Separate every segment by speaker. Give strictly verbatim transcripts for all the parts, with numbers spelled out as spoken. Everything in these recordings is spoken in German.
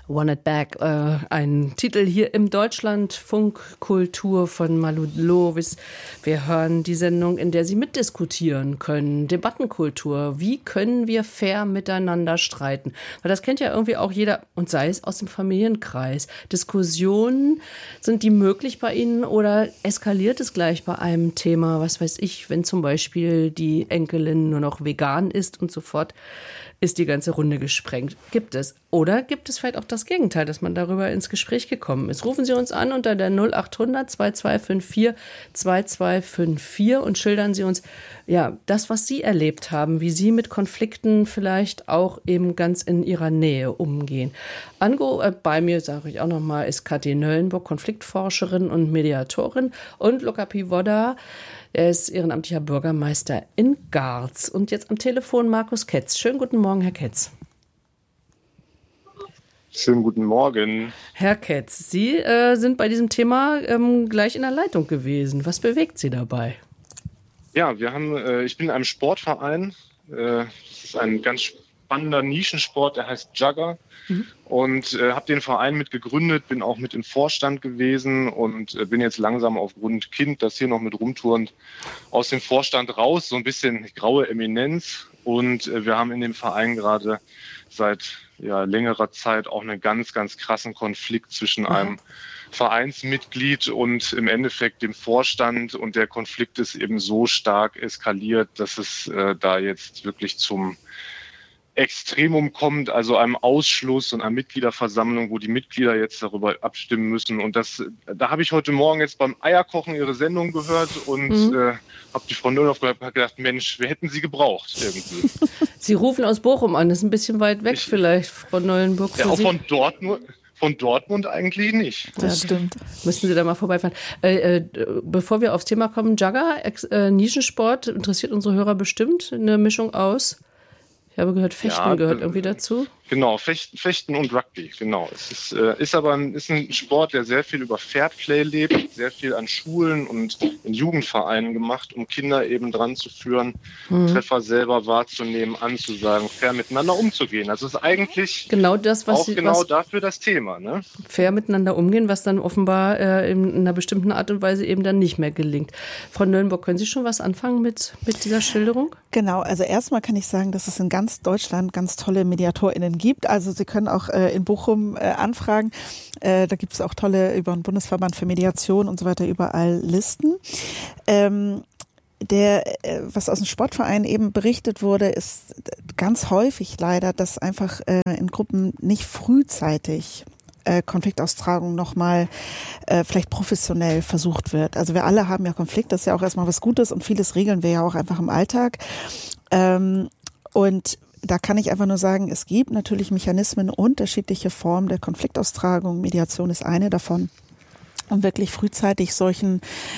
Speaker 1: Want It Back, äh, ein Titel hier im Deutschlandfunk Kultur von Malu Lovis. Wir hören die Sendung, in der Sie mitdiskutieren können. Debattenkultur. Wie können wir fair miteinander streiten? Weil das kennt ja irgendwie auch jeder, und sei es aus dem Familienkreis. Diskussionen, sind die möglich bei Ihnen oder eskaliert es gleich bei einem Thema? Was weiß ich, wenn zum Beispiel die Enkelin nur noch vegan ist und sofort ist die ganze Runde gesprengt. Gibt es. Oder gibt es vielleicht auch das Gegenteil, dass man darüber ins Gespräch gekommen ist. Rufen Sie uns an unter der null acht hundert zwei zwei fünf vier zwei zwei fünf vier und schildern Sie uns ja das, was Sie erlebt haben, wie Sie mit Konflikten vielleicht auch eben ganz in Ihrer Nähe umgehen. Ango, äh, bei mir, sage ich auch nochmal, ist Kathi Nöllenburg, Konfliktforscherin und Mediatorin, und Luca Pivoda. Er ist ehrenamtlicher Bürgermeister in Garz. Und jetzt am Telefon Markus Ketz. Schönen guten Morgen, Herr Ketz.
Speaker 2: Schönen guten Morgen.
Speaker 1: Herr Ketz, Sie äh, sind bei diesem Thema ähm, gleich in der Leitung gewesen. Was bewegt Sie dabei?
Speaker 2: Ja, wir haben, äh, ich bin in einem Sportverein. Äh, das ist ein ganz spannender Nischensport, der heißt Jugger. Mhm. Und äh, habe den Verein mit gegründet, bin auch mit im Vorstand gewesen und äh, bin jetzt langsam aufgrund Kind, das hier noch mit rumturnt, aus dem Vorstand raus, so ein bisschen graue Eminenz. Und äh, wir haben in dem Verein gerade seit ja, längerer Zeit auch einen ganz, ganz krassen Konflikt zwischen einem mhm. Vereinsmitglied und im Endeffekt dem Vorstand. Und der Konflikt ist eben so stark eskaliert, dass es äh, da jetzt wirklich zum Extremum kommt, also einem Ausschluss und einer Mitgliederversammlung, wo die Mitglieder jetzt darüber abstimmen müssen. Und das, da habe ich heute Morgen jetzt beim Eierkochen Ihre Sendung gehört und mhm. äh, habe die Frau Nöllenburg gehört und gedacht, Mensch, wir hätten Sie gebraucht irgendwie.
Speaker 1: Sie rufen aus Bochum an, das ist ein bisschen weit weg ich, vielleicht, Frau Nöllenburg.
Speaker 2: Ja, auch von Dortmund, von Dortmund eigentlich nicht.
Speaker 1: Das ja, stimmt. Müssen Sie da mal vorbeifahren. Äh, äh, bevor wir aufs Thema kommen, Jugger, äh, Nischensport, interessiert unsere Hörer bestimmt, eine Mischung aus. Ich habe gehört, Fechten ja, gehört irgendwie dazu.
Speaker 2: Genau, Fechten, Fechten und Rugby, genau. Es ist, äh, ist aber ein, ist ein Sport, der sehr viel über Fairplay lebt, sehr viel an Schulen und in Jugendvereinen gemacht, um Kinder eben dran zu führen, hm. Treffer selber wahrzunehmen, anzusagen, fair miteinander umzugehen. Also es ist eigentlich
Speaker 1: genau das, was
Speaker 2: auch
Speaker 1: Sie,
Speaker 2: genau
Speaker 1: was
Speaker 2: dafür das Thema. Ne?
Speaker 1: Fair miteinander umgehen, was dann offenbar äh, in einer bestimmten Art und Weise eben dann nicht mehr gelingt. Frau Nöllenburg, können Sie schon was anfangen mit, mit dieser Schilderung?
Speaker 3: Genau, also erstmal kann ich sagen, dass es in ganz Deutschland ganz tolle MediatorInnen gibt. Also Sie können auch äh, in Bochum äh, anfragen. Äh, da gibt es auch tolle über den Bundesverband für Mediation und so weiter überall Listen. Ähm, der, äh, was aus dem Sportverein eben berichtet wurde, ist ganz häufig leider, dass einfach äh, in Gruppen nicht frühzeitig äh, Konfliktaustragung nochmal äh, vielleicht professionell versucht wird. Also wir alle haben ja Konflikt, das ist ja auch erstmal was Gutes und vieles regeln wir ja auch einfach im Alltag. Ähm, und da kann ich einfach nur sagen, es gibt natürlich Mechanismen, unterschiedliche Formen der Konfliktaustragung. Mediation ist eine davon, um wirklich frühzeitig solchen,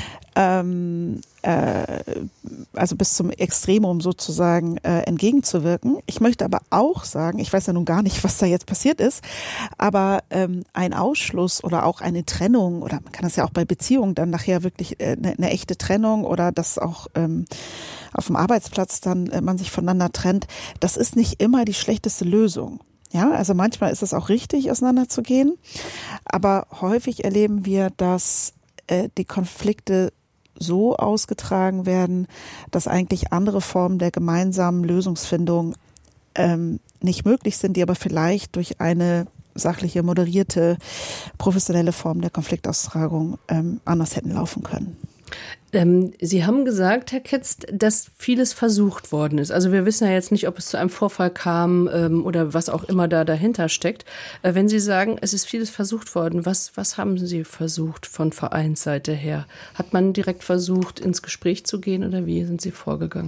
Speaker 3: ähm, äh, also bis zum Extremum sozusagen äh, entgegenzuwirken. Ich möchte aber auch sagen, ich weiß ja nun gar nicht, was da jetzt passiert ist, aber ähm, ein Ausschluss oder auch eine Trennung, oder man kann das ja auch bei Beziehungen dann nachher wirklich äh, eine, eine echte Trennung oder das auch ähm, auf dem Arbeitsplatz dann äh, man sich voneinander trennt, das ist nicht immer die schlechteste Lösung. Ja, also manchmal ist es auch richtig, auseinanderzugehen, aber häufig erleben wir, dass äh, die Konflikte so ausgetragen werden, dass eigentlich andere Formen der gemeinsamen Lösungsfindung ähm, nicht möglich sind, die aber vielleicht durch eine sachliche, moderierte, professionelle Form der Konfliktaustragung ähm, anders hätten laufen können.
Speaker 1: Ähm, Sie haben gesagt, Herr Ketz, dass vieles versucht worden ist. Also wir wissen ja jetzt nicht, ob es zu einem Vorfall kam ähm, oder was auch immer da dahinter steckt. Äh, wenn Sie sagen, es ist vieles versucht worden, was, was haben Sie versucht von Vereinsseite her? Hat man direkt versucht, ins Gespräch zu gehen oder wie sind Sie vorgegangen?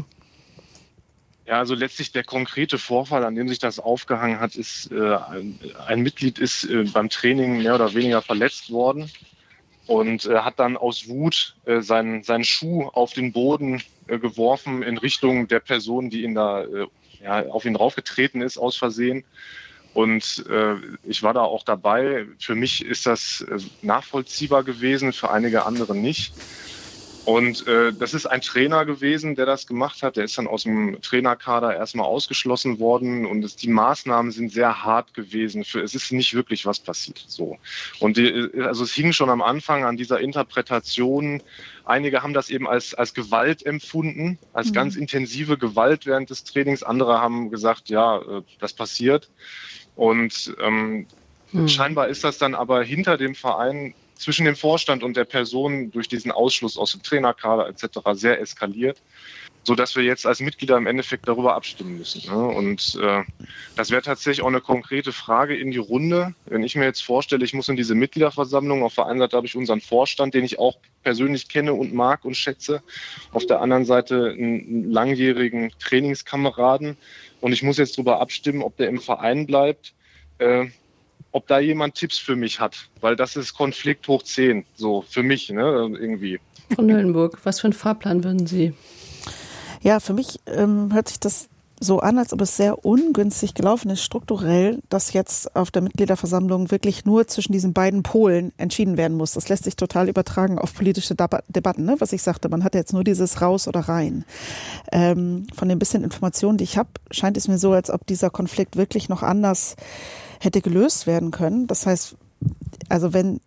Speaker 2: Ja, also letztlich der konkrete Vorfall, an dem sich das aufgehangen hat, ist, äh, ein, ein Mitglied ist äh, beim Training mehr oder weniger verletzt worden. Und äh, hat dann aus Wut äh, seinen, seinen Schuh auf den Boden äh, geworfen in Richtung der Person, die ihn da äh, ja, auf ihn draufgetreten ist, aus Versehen. Und äh, ich war da auch dabei. Für mich ist das äh, nachvollziehbar gewesen, für einige andere nicht. Und äh, das ist ein Trainer gewesen, der das gemacht hat. Der ist dann aus dem Trainerkader erstmal ausgeschlossen worden und es, die Maßnahmen sind sehr hart gewesen. Für, es ist nicht wirklich was passiert. So. Und die, also es hing schon am Anfang an dieser Interpretation. Einige haben das eben als, als Gewalt empfunden, als mhm. ganz intensive Gewalt während des Trainings. Andere haben gesagt, ja, das passiert. Und ähm, mhm. scheinbar ist das dann aber hinter dem Verein zwischen dem Vorstand und der Person durch diesen Ausschluss aus dem Trainerkader et cetera sehr eskaliert, sodass wir jetzt als Mitglieder im Endeffekt darüber abstimmen müssen. Ne? Und äh, das wäre tatsächlich auch eine konkrete Frage in die Runde. Wenn ich mir jetzt vorstelle, ich muss in diese Mitgliederversammlung, auf der einen Seite habe ich unseren Vorstand, den ich auch persönlich kenne und mag und schätze, auf der anderen Seite einen langjährigen Trainingskameraden und ich muss jetzt darüber abstimmen, ob der im Verein bleibt, äh, ob da jemand Tipps für mich hat, weil das ist Konflikt hoch zehn, so für mich, ne, irgendwie.
Speaker 1: Frau Neulenburg, was für einen Fahrplan würden Sie?
Speaker 3: Ja, für mich ähm, hört sich das so an, als ob es sehr ungünstig gelaufen ist, strukturell, dass jetzt auf der Mitgliederversammlung wirklich nur zwischen diesen beiden Polen entschieden werden muss. Das lässt sich total übertragen auf politische Deba- Debatten, ne? Was ich sagte, man hat jetzt nur dieses raus oder rein. Ähm, von den bisschen Informationen, die ich habe, scheint es mir so, als ob dieser Konflikt wirklich noch anders hätte gelöst werden können. Das heißt, also wenn,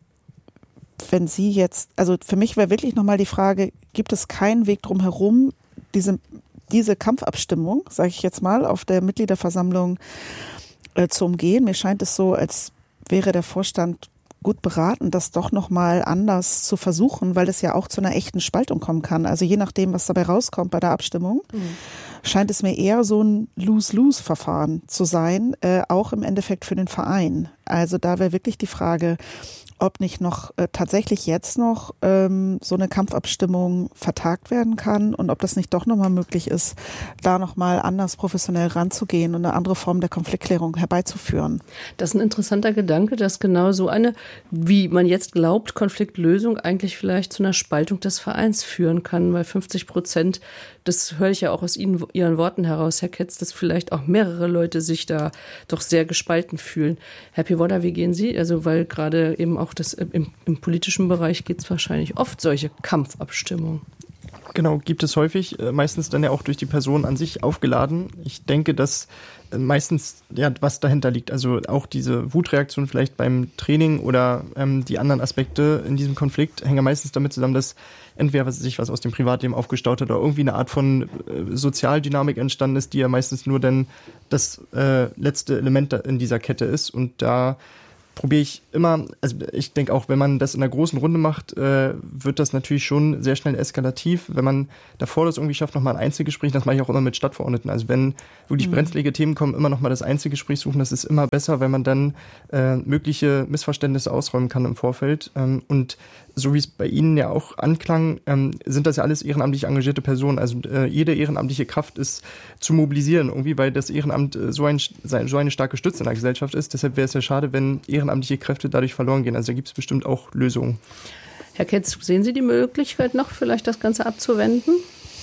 Speaker 3: wenn Sie jetzt, also für mich wäre wirklich nochmal die Frage, gibt es keinen Weg drum herum, diese, diese Kampfabstimmung, sage ich jetzt mal, auf der Mitgliederversammlung äh, zu umgehen? Mir scheint es so, als wäre der Vorstand gut beraten, das doch nochmal anders zu versuchen, weil es ja auch zu einer echten Spaltung kommen kann. Also je nachdem, was dabei rauskommt bei der Abstimmung, mhm. scheint es mir eher so ein Lose-Lose-Verfahren zu sein, äh, auch im Endeffekt für den Verein. Also da wäre wirklich die Frage, ob nicht noch äh, tatsächlich jetzt noch ähm, so eine Kampfabstimmung vertagt werden kann und ob das nicht doch nochmal möglich ist, da nochmal anders professionell ranzugehen und eine andere Form der Konfliktklärung herbeizuführen.
Speaker 1: Das ist ein interessanter Gedanke, dass genau so eine, wie man jetzt glaubt, Konfliktlösung eigentlich vielleicht zu einer Spaltung des Vereins führen kann, weil fünfzig Prozent, das höre ich ja auch aus Ihnen, Ihren Worten heraus, Herr Ketz, dass vielleicht auch mehrere Leute sich da doch sehr gespalten fühlen. Herr Pivoda, wie gehen Sie? Also weil gerade eben auch das im, im politischen Bereich gibt es wahrscheinlich oft solche Kampfabstimmungen.
Speaker 4: Genau, gibt es häufig, meistens dann ja auch durch die Person an sich aufgeladen. Ich denke, dass meistens ja was dahinter liegt, also auch diese Wutreaktion vielleicht beim Training oder ähm, die anderen Aspekte in diesem Konflikt hängen meistens damit zusammen, dass entweder sich was aus dem Privatleben aufgestaut hat oder irgendwie eine Art von äh, Sozialdynamik entstanden ist, die ja meistens nur dann das äh, letzte Element in dieser Kette ist und da probiere ich immer, also ich denke auch, wenn man das in einer großen Runde macht, äh, wird das natürlich schon sehr schnell eskalativ. Wenn man davor das irgendwie schafft, nochmal ein Einzelgespräch, das mache ich auch immer mit Stadtverordneten. Also wenn wirklich mhm. brenzlige Themen kommen, immer nochmal das Einzelgespräch suchen, das ist immer besser, weil man dann äh, mögliche Missverständnisse ausräumen kann im Vorfeld. Ähm, und so wie es bei Ihnen ja auch anklang, ähm, sind das ja alles ehrenamtlich engagierte Personen. Also äh, jede ehrenamtliche Kraft ist zu mobilisieren, irgendwie, weil das Ehrenamt äh, so, ein, so eine starke Stütze in der Gesellschaft ist. Deshalb wäre es ja schade, wenn ehrenamtliche Kräfte dadurch verloren gehen. Also da gibt es bestimmt auch Lösungen.
Speaker 1: Herr Ketz, sehen Sie die Möglichkeit noch, vielleicht das Ganze abzuwenden?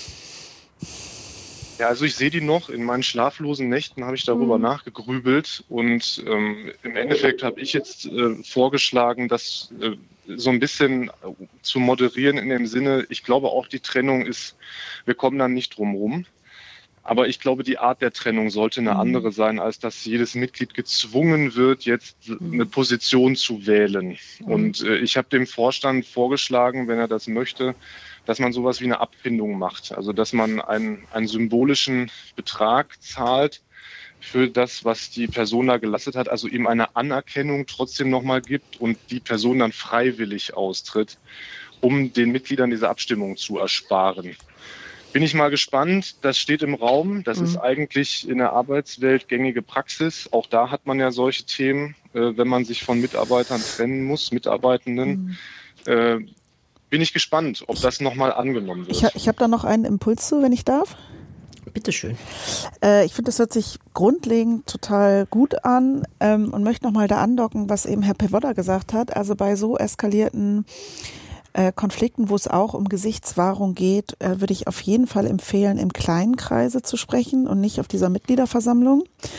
Speaker 2: Ja, also ich sehe die noch. In meinen schlaflosen Nächten habe ich darüber mhm. nachgegrübelt und ähm, im Endeffekt habe ich jetzt äh, vorgeschlagen, das äh, so ein bisschen zu moderieren in dem Sinne, ich glaube auch die Trennung ist, wir kommen dann nicht drum rum. Aber ich glaube, die Art der Trennung sollte eine mhm. andere sein, als dass jedes Mitglied gezwungen wird, jetzt mhm. eine Position zu wählen. Mhm. Und äh, ich habe dem Vorstand vorgeschlagen, wenn er das möchte, dass man sowas wie eine Abfindung macht. Also dass man einen, einen symbolischen Betrag zahlt für das, was die Person da geleistet hat, also ihm eine Anerkennung trotzdem nochmal gibt und die Person dann freiwillig austritt, um den Mitgliedern diese Abstimmung zu ersparen. Bin ich mal gespannt, das steht im Raum, das mhm. ist eigentlich in der Arbeitswelt gängige Praxis. Auch da hat man ja solche Themen, äh, wenn man sich von Mitarbeitern trennen muss, Mitarbeitenden. Mhm. Äh, bin ich gespannt, ob das nochmal angenommen wird.
Speaker 3: Ich, ich habe da noch einen Impuls zu, wenn ich darf.
Speaker 1: Bitteschön.
Speaker 3: Äh, ich finde, das hört sich grundlegend total gut an ähm, und möchte nochmal da andocken, was eben Herr Pivoda gesagt hat. Also bei so eskalierten äh, Konflikten, wo es auch um Gesichtswahrung geht, äh, würde ich auf jeden Fall empfehlen, im kleinen Kreise zu sprechen und nicht auf dieser Mitgliederversammlung.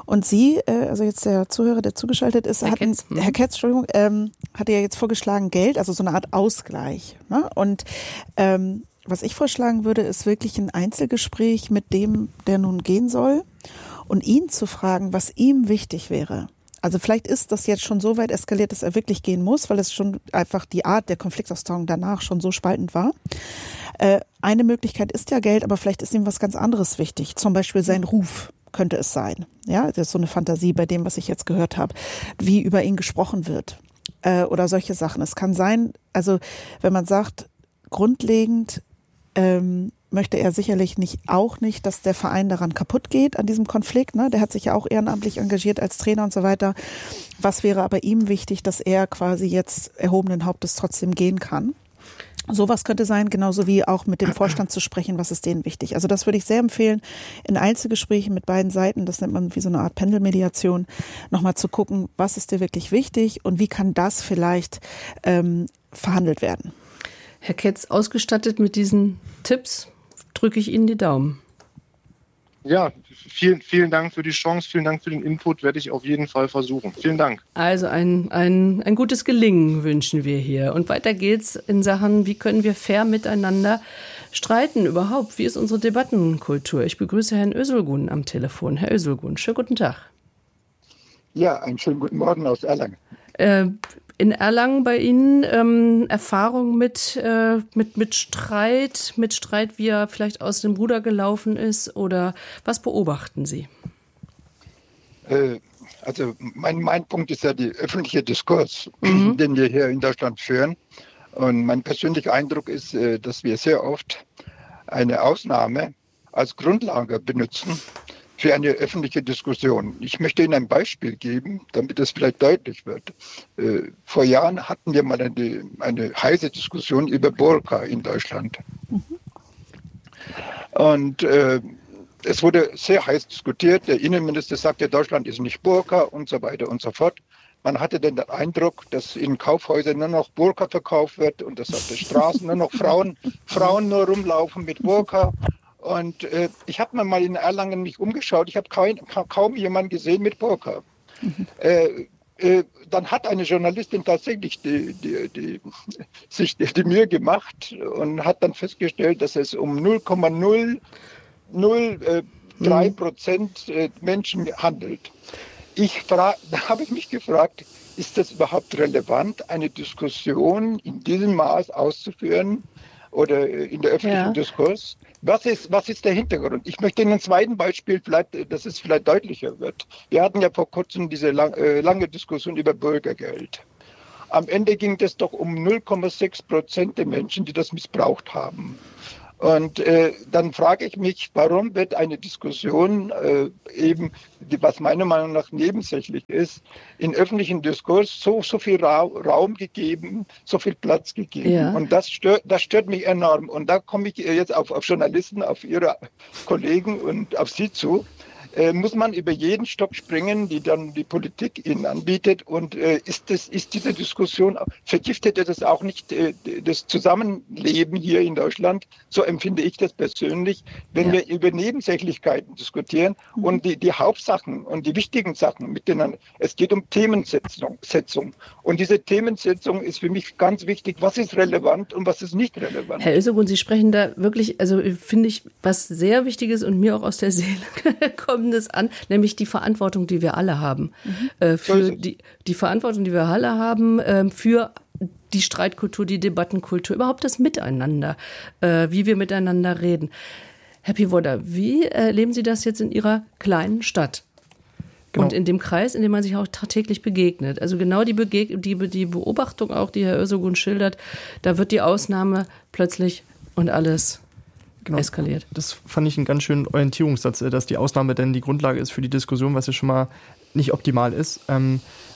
Speaker 3: Und Sie, äh, also jetzt der Zuhörer, der zugeschaltet ist,
Speaker 1: Herr
Speaker 3: hatten,
Speaker 1: Ketz, hm.
Speaker 3: Herr Ketz, Entschuldigung, ähm, hatte ja jetzt vorgeschlagen Geld, also so eine Art Ausgleich. Ne? Und ähm, was ich vorschlagen würde, ist wirklich ein Einzelgespräch mit dem, der nun gehen soll und ihn zu fragen, was ihm wichtig wäre. Also vielleicht ist das jetzt schon so weit eskaliert, dass er wirklich gehen muss, weil es schon einfach die Art der Konfliktaustragung danach schon so spaltend war. Äh, eine Möglichkeit ist ja Geld, aber vielleicht ist ihm was ganz anderes wichtig. Zum Beispiel sein Ruf könnte es sein. Ja, das ist so eine Fantasie bei dem, was ich jetzt gehört habe, wie über ihn gesprochen wird äh, oder solche Sachen. Es kann sein, also wenn man sagt, grundlegend ähm, möchte er sicherlich nicht, auch nicht, dass der Verein daran kaputt geht, an diesem Konflikt. Ne? Der hat sich ja auch ehrenamtlich engagiert als Trainer und so weiter. Was wäre aber ihm wichtig, dass er quasi jetzt erhobenen Hauptes trotzdem gehen kann? Sowas könnte sein, genauso wie auch mit dem Vorstand zu sprechen, was ist denen wichtig. Also das würde ich sehr empfehlen, in Einzelgesprächen mit beiden Seiten, das nennt man wie so eine Art Pendelmediation, nochmal zu gucken, was ist dir wirklich wichtig und wie kann das vielleicht ähm, verhandelt werden.
Speaker 1: Herr Ketz, ausgestattet mit diesen Tipps drücke ich Ihnen die Daumen.
Speaker 2: Ja, vielen, vielen Dank für die Chance, vielen Dank für den Input, werde ich auf jeden Fall versuchen. Vielen Dank.
Speaker 1: Also ein, ein, ein gutes Gelingen wünschen wir hier. Und weiter geht's in Sachen, wie können wir fair miteinander streiten überhaupt? Wie ist unsere Debattenkultur? Ich begrüße Herrn Özülgün am Telefon. Herr Özülgün, schönen guten Tag.
Speaker 5: Ja, einen schönen guten Morgen aus Erlangen.
Speaker 1: Äh, In Erlangen bei Ihnen ähm, Erfahrung mit, äh, mit, mit Streit, mit Streit, wie er vielleicht aus dem Ruder gelaufen ist, oder was beobachten Sie?
Speaker 5: Äh, also mein, mein Punkt ist ja der öffentliche Diskurs, mhm. den wir hier in Deutschland führen. Und mein persönlicher Eindruck ist, äh, dass wir sehr oft eine Ausnahme als Grundlage benutzen für eine öffentliche Diskussion. Ich möchte Ihnen ein Beispiel geben, damit es vielleicht deutlich wird. Äh, vor Jahren hatten wir mal eine, eine heiße Diskussion über Burka in Deutschland. Mhm. Und äh, es wurde sehr heiß diskutiert. Der Innenminister sagte, Deutschland ist nicht Burka und so weiter und so fort. Man hatte den Eindruck, dass in Kaufhäusern nur noch Burka verkauft wird und dass auf den Straßen nur noch Frauen, Frauen nur rumlaufen mit Burka. Und äh, ich habe mir mal in Erlangen mich umgeschaut. Ich habe kaum, kaum jemanden gesehen mit Burka. Mhm. Äh, äh, dann hat eine Journalistin tatsächlich die, die, die, sich die, die Mühe gemacht und hat dann festgestellt, dass es um null Komma null null drei Prozent äh, Menschen handelt. Ich fra- da habe ich mich gefragt, ist das überhaupt relevant, eine Diskussion in diesem Maß auszuführen oder in der öffentlichen ja. Diskurs? Was ist, was ist der Hintergrund? Ich möchte Ihnen ein zweites Beispiel, vielleicht, dass es vielleicht deutlicher wird. Wir hatten ja vor kurzem diese lang, äh, lange Diskussion über Bürgergeld. Am Ende ging es doch um null Komma sechs Prozent der Menschen, die das missbraucht haben. Und äh, dann frage ich mich, warum wird eine Diskussion äh, eben, die, was meiner Meinung nach nebensächlich ist, in öffentlichen Diskurs so, so viel Ra- Raum gegeben, so viel Platz gegeben. Ja. Und das stört, das stört mich enorm. Und da komme ich jetzt auf, auf Journalisten, auf Ihre Kollegen und auf Sie zu. Äh, muss man über jeden Stock springen, die dann die Politik ihnen anbietet. Und äh, ist, das, ist diese Diskussion, vergiftet das auch nicht äh, das Zusammenleben hier in Deutschland? So empfinde ich das persönlich, wenn ja. wir über Nebensächlichkeiten diskutieren mhm. und die, die Hauptsachen und die wichtigen Sachen miteinander. Es geht um Themensetzung. Setzung. Und diese Themensetzung ist für mich ganz wichtig. Was ist relevant und was ist nicht relevant?
Speaker 1: Herr Özülgün, Sie sprechen da wirklich, also finde ich, was sehr Wichtiges und mir auch aus der Seele kommt, an, nämlich die Verantwortung, die wir alle haben. Mhm. Äh, für die, die Verantwortung, die wir alle haben, äh, für die Streitkultur, die Debattenkultur, überhaupt das Miteinander, äh, wie wir miteinander reden. Herr Pivoda, wie erleben Sie das jetzt in Ihrer kleinen Stadt? Genau. Und in dem Kreis, in dem man sich auch tagtäglich begegnet. Also genau die, Bege- die, die Beobachtung auch, die Herr Özülgün schildert, da wird die Ausnahme plötzlich und alles Genau. eskaliert.
Speaker 4: Das fand ich einen ganz schönen Orientierungssatz, dass die Ausnahme denn die Grundlage ist für die Diskussion, was ja schon mal nicht optimal ist. Ähm,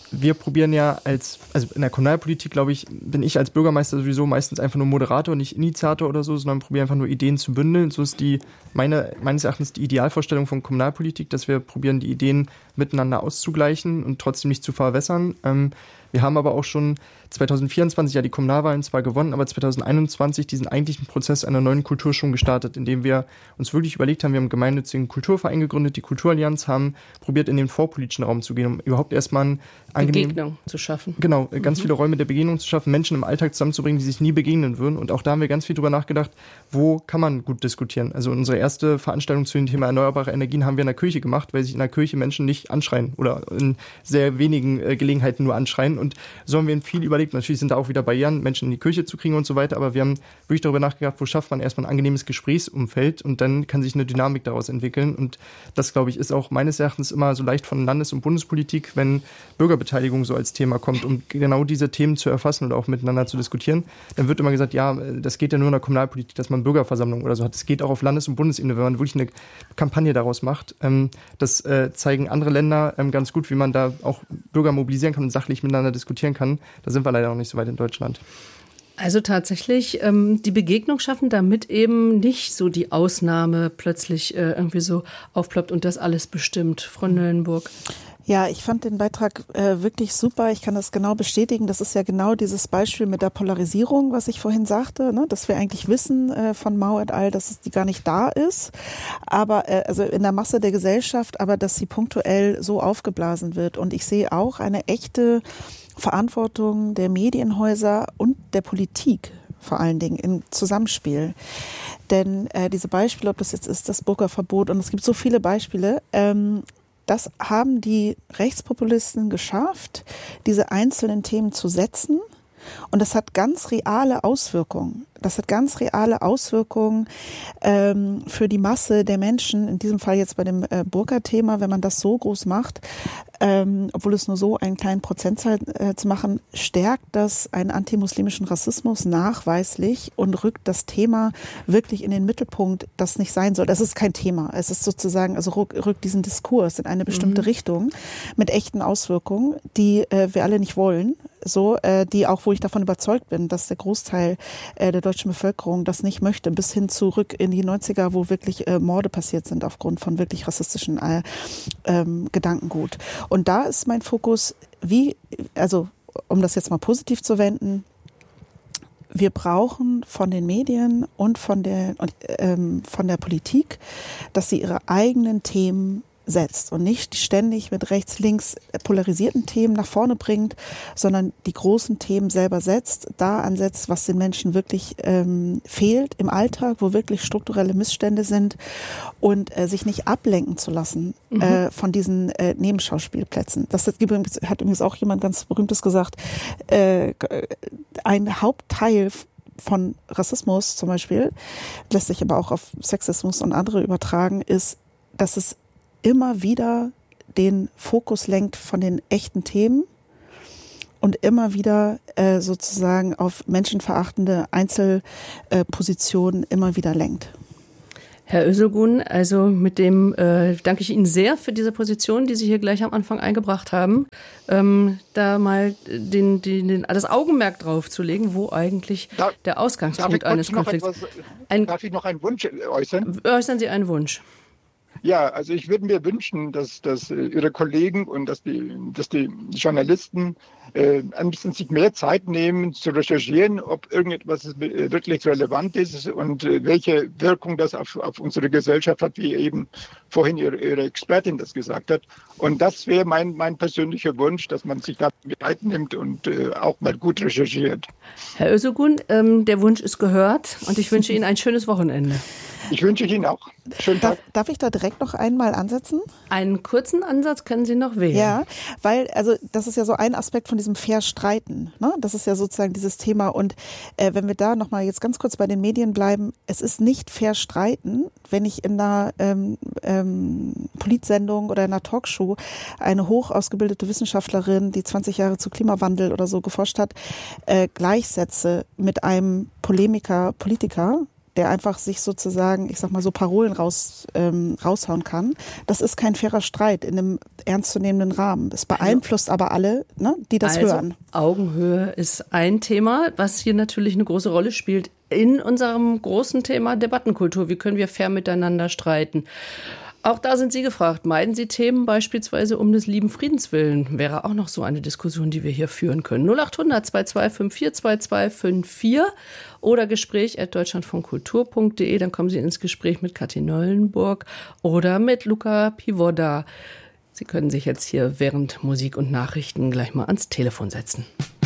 Speaker 4: wir probieren ja als, also in der Kommunalpolitik, glaube ich, bin ich als Bürgermeister sowieso meistens einfach nur Moderator, nicht Initiator oder so, sondern probiere einfach nur Ideen zu bündeln. So ist die, meine, meines Erachtens die Idealvorstellung von Kommunalpolitik, dass wir probieren, die Ideen miteinander auszugleichen und trotzdem nicht zu verwässern. Ähm, wir haben aber auch schon zwanzig vierundzwanzig ja die Kommunalwahlen zwar gewonnen, aber zwanzig einundzwanzig diesen eigentlichen Prozess einer neuen Kultur schon gestartet, indem wir uns wirklich überlegt haben, wir haben einen gemeinnützigen Kulturverein gegründet, die Kulturallianz, haben probiert, in den vorpolitischen Raum zu gehen, um überhaupt erstmal einen angenehmen,
Speaker 1: Begegnung zu schaffen.
Speaker 4: Genau, ganz
Speaker 1: mhm.
Speaker 4: viele Räume der Begegnung zu schaffen, Menschen im Alltag zusammenzubringen, die sich nie begegnen würden. Und auch da haben wir ganz viel drüber nachgedacht, wo kann man gut diskutieren. Also unsere erste Veranstaltung zu dem Thema erneuerbare Energien haben wir in der Kirche gemacht, weil sich in der Kirche Menschen nicht anschreien oder in sehr wenigen äh, Gelegenheiten nur anschreien. Und so haben wir viel überlegt. Natürlich sind da auch wieder Barrieren, Menschen in die Kirche zu kriegen und so weiter. Aber wir haben wirklich darüber nachgedacht, wo schafft man erstmal ein angenehmes Gesprächsumfeld und dann kann sich eine Dynamik daraus entwickeln. Und das, glaube ich, ist auch meines Erachtens immer so leicht von Landes- und Bundespolitik, wenn Bürgerbeteiligung so als Thema kommt, um genau diese Themen zu erfassen oder auch miteinander zu diskutieren. Dann wird immer gesagt, ja, das geht ja nur in der Kommunalpolitik, dass man Bürgerversammlungen oder so hat. Das geht auch auf Landes- und Bundesebene, wenn man wirklich eine Kampagne daraus macht. Das zeigen andere Länder ganz gut, wie man da auch Bürger mobilisieren kann und sachlich miteinander diskutieren kann. Da sind wir leider noch nicht so weit in Deutschland.
Speaker 1: Also tatsächlich ähm, die Begegnung schaffen, damit eben nicht so die Ausnahme plötzlich äh, irgendwie so aufploppt und das alles bestimmt. Frau Neuenburg.
Speaker 3: Ja, ich fand den Beitrag äh, wirklich super. Ich kann das genau bestätigen. Das ist ja genau dieses Beispiel mit der Polarisierung, was ich vorhin sagte, ne? Dass wir eigentlich wissen äh, von Mao et al., dass es die gar nicht da ist, aber äh, also in der Masse der Gesellschaft, aber dass sie punktuell so aufgeblasen wird. Und ich sehe auch eine echte Verantwortung der Medienhäuser und der Politik vor allen Dingen im Zusammenspiel. Denn äh, diese Beispiele, ob das jetzt ist das Burka-Verbot und es gibt so viele Beispiele, ähm, das haben die Rechtspopulisten geschafft, diese einzelnen Themen zu setzen. Und das hat ganz reale Auswirkungen. Das hat ganz reale Auswirkungen ähm, für die Masse der Menschen, in diesem Fall jetzt bei dem äh, Burka-Thema, wenn man das so groß macht, ähm, obwohl es nur so einen kleinen Prozentzahl äh, zu machen, stärkt das einen antimuslimischen Rassismus nachweislich und rückt das Thema wirklich in den Mittelpunkt, das nicht sein soll. Das ist kein Thema. Es ist sozusagen, also rück, rückt diesen Diskurs in eine bestimmte mhm. Richtung mit echten Auswirkungen, die äh, wir alle nicht wollen. So, äh, die auch, wo ich davon überzeugt bin, dass der Großteil äh, der deutschen Bevölkerung das nicht möchte, bis hin zurück in die neunziger, wo wirklich äh, Morde passiert sind aufgrund von wirklich rassistischen äh, ähm, Gedankengut. Und da ist mein Fokus, wie, also um das jetzt mal positiv zu wenden, wir brauchen von den Medien und von der, ähm, von der Politik, dass sie ihre eigenen Themen setzt und nicht ständig mit rechts, links polarisierten Themen nach vorne bringt, sondern die großen Themen selber setzt, da ansetzt, was den Menschen wirklich ähm, fehlt im Alltag, wo wirklich strukturelle Missstände sind und äh, sich nicht ablenken zu lassen mhm. äh, von diesen äh, Nebenschauspielplätzen. Das hat übrigens, hat übrigens auch jemand ganz Berühmtes gesagt, äh, ein Hauptteil von Rassismus zum Beispiel, lässt sich aber auch auf Sexismus und andere übertragen, ist, dass es immer wieder den Fokus lenkt von den echten Themen und immer wieder äh, sozusagen auf menschenverachtende Einzelpositionen äh, immer wieder lenkt.
Speaker 1: Herr Özilgun, also mit dem äh, danke ich Ihnen sehr für diese Position, die Sie hier gleich am Anfang eingebracht haben, ähm, da mal den, den, den, das Augenmerk drauf zu legen, wo eigentlich
Speaker 5: da,
Speaker 1: der Ausgangspunkt eines Konflikts ist.
Speaker 5: Ein, darf ich noch einen Wunsch äußern?
Speaker 1: Äußern Sie einen Wunsch.
Speaker 5: Ja, also ich würde mir wünschen, dass, dass Ihre Kollegen und dass die, dass die Journalisten äh, ein bisschen sich mehr Zeit nehmen zu recherchieren, ob irgendetwas wirklich relevant ist und äh, welche Wirkung das auf, auf unsere Gesellschaft hat, wie eben vorhin Ihre, Ihre Expertin das gesagt hat. Und das wäre mein, mein persönlicher Wunsch, dass man sich da Zeit nimmt und äh, auch mal gut recherchiert.
Speaker 1: Herr Özilgun, ähm, der Wunsch ist gehört und ich wünsche Ihnen ein schönes Wochenende.
Speaker 5: Ich wünsche Ihnen auch. Schönen Tag.
Speaker 3: Darf, darf ich da direkt noch einmal ansetzen?
Speaker 1: Einen kurzen Ansatz können Sie noch wählen.
Speaker 3: Ja, weil also das ist ja so ein Aspekt von diesem fair Streiten. Ne? Das ist ja sozusagen dieses Thema. Und äh, wenn wir da nochmal jetzt ganz kurz bei den Medien bleiben, es ist nicht fair streiten, wenn ich in einer ähm, ähm, Politsendung oder in einer Talkshow eine hoch ausgebildete Wissenschaftlerin, die zwanzig Jahre zu Klimawandel oder so geforscht hat, äh, gleichsetze mit einem Polemiker, Politiker, der einfach sich sozusagen, ich sag mal so Parolen raus, ähm, raushauen kann. Das ist kein fairer Streit in einem ernstzunehmenden Rahmen. Es beeinflusst aber alle, ne, die das
Speaker 1: also,
Speaker 3: hören.
Speaker 1: Augenhöhe ist ein Thema, was hier natürlich eine große Rolle spielt in unserem großen Thema Debattenkultur. Wie können wir fair miteinander streiten? Auch da sind Sie gefragt. Meiden Sie Themen beispielsweise um des lieben Friedens willen? Wäre auch noch so eine Diskussion, die wir hier führen können. null acht hundert zwei zwei fünf vier zwei zwei fünf vier oder gespräch at deutschlandfunkkultur punkt de. Dann kommen Sie ins Gespräch mit Kathi Neulenburg oder mit Luca Pivoda. Sie können sich jetzt hier während Musik und Nachrichten gleich mal ans Telefon setzen.